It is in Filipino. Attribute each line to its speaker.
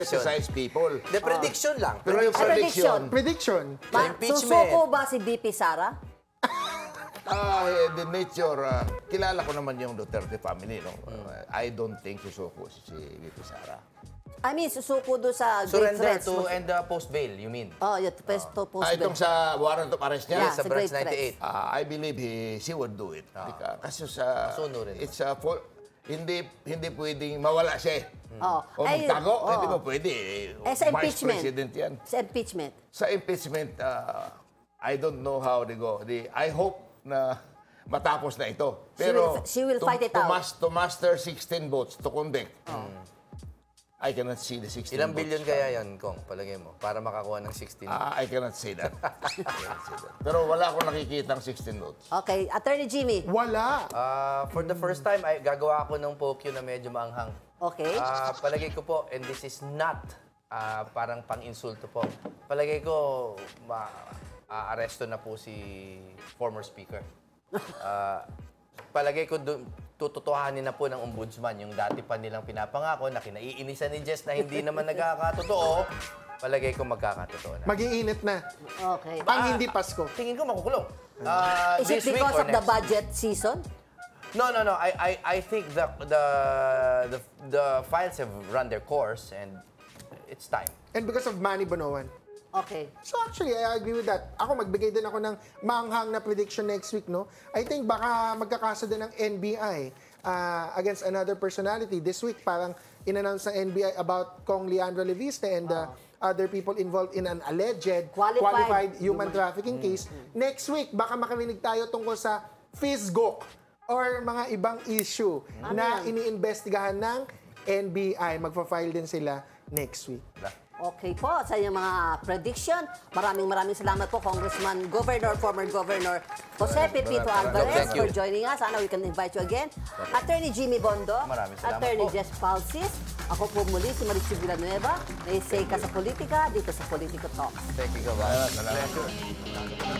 Speaker 1: criticize people.
Speaker 2: The prediction lang.
Speaker 1: Pero yung prediction,
Speaker 3: Prediction.
Speaker 2: Impeachment.
Speaker 4: Susuko ba si VP Sara?
Speaker 1: the nature, kilala ko naman yung Duterte family, no? I don't think susuko si VP Sara.
Speaker 4: I mean, susuko doon sa
Speaker 2: Surrender
Speaker 4: great threats.
Speaker 2: to end the post bail, you mean?
Speaker 4: Oh, yeah, to post
Speaker 1: Itong sa warrant of arrest niya,
Speaker 4: Yeah.
Speaker 2: Sa
Speaker 4: Sa
Speaker 2: branch
Speaker 4: great
Speaker 2: 98.
Speaker 1: I believe she would do it. Kasi sa,
Speaker 2: Masuno rin.
Speaker 1: it's a hindi pwedeng mawala siya.
Speaker 4: Oh.
Speaker 1: O
Speaker 4: Ay,
Speaker 1: magtago,
Speaker 4: oh.
Speaker 1: hindi mo pwede.
Speaker 4: Sa
Speaker 1: Vice
Speaker 4: impeachment.
Speaker 1: President yan.
Speaker 4: Sa impeachment.
Speaker 1: Sa impeachment, I don't know how they go. I hope na matapos na ito. Pero
Speaker 4: She will fight it out.
Speaker 1: To master 16 votes, to convict, I cannot see the 16
Speaker 2: Ilang
Speaker 1: votes.
Speaker 2: billion kaya yan, Kong, palagay mo, para makakuha ng 16?
Speaker 1: I cannot say that. I cannot say that. Pero wala akong nakikita ng 16 votes.
Speaker 4: Okay, Attorney Jimmy.
Speaker 3: Wala.
Speaker 2: For the first time, ay gagawa ako ng pokyo na medyo maanghang.
Speaker 4: Okay.
Speaker 2: Palagay ko po, and this is not parang pang-insulto po. Palagay ko, aresto na po si former speaker. Palagay ko, tututuhanin na po ng ombudsman yung dati pa nilang pinapangako na kinaiinisan ni Jess na hindi naman nagkakatotoo. Palagay ko magkakatotoo na.
Speaker 3: Mag-iinit na.
Speaker 4: Okay.
Speaker 3: Pang hindi Pasko.
Speaker 2: Tingin ko makukulong.
Speaker 4: Is it
Speaker 2: This week
Speaker 4: because
Speaker 2: or
Speaker 4: of the
Speaker 2: next?
Speaker 4: budget season?
Speaker 2: No. I think the files have run their course and it's time.
Speaker 3: And because of Manny Bonoan.
Speaker 4: Okay.
Speaker 3: So actually, I agree with that. Ako, magbigay din ako ng maanghang na prediction next week, no? I think baka magkakaso din ng NBI against another personality. This week, parang in-announce ng NBI about Kong Leandro Leviste and other people involved in an alleged
Speaker 4: Qualified
Speaker 3: human trafficking case. Next week, baka makarinig tayo tungkol sa FISGOC or mga ibang issue na iniimbestigahan ng NBI. Magpa-file din sila next week.
Speaker 4: Okay po, sa inyong mga prediction. Maraming salamat po, Congressman, Governor, former Governor Jose Pepito Alvarez
Speaker 2: Thank you.
Speaker 4: for joining us. Sana we can invite you again. Attorney Jimmy Bondo.
Speaker 2: Maraming salamat
Speaker 4: Attorney
Speaker 2: po.
Speaker 4: Jess Palsis. Ako po muli, si Marichu Villanueva. May say ka sa politika, dito sa Politico Talks.
Speaker 2: Thank you, Gabay.
Speaker 1: Salamat.